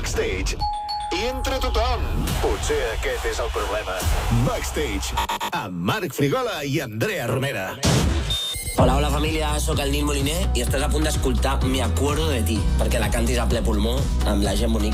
Backstage. I entre tothom. Potser aquest és el problema. Backstage, amb Marc Frigola i Andrea Romera. Hola, hola família, sóc el Nil Moliner i estàs a punt d'escoltar Me acuerdo de ti, perquè la cantis a ple pulmó amb la gent bonica